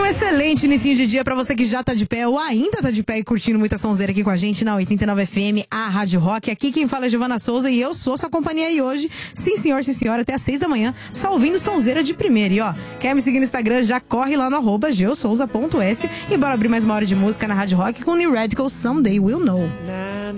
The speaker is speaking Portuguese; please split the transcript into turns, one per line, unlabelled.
um excelente inicinho de dia pra você que já tá de pé ou ainda tá de pé e curtindo muita sonzeira aqui com a gente na 89 FM, a Rádio Rock. Aqui quem fala é Giovana Souza e eu sou sua companhia aí hoje. Sim, senhor, sim, senhora, até às 6 da manhã, só ouvindo sonzeira de primeira. E ó, quer me seguir no Instagram? Já corre lá no @geosouza.s e bora abrir mais uma hora de música na Rádio Rock com New Radical, Someday We'll Know.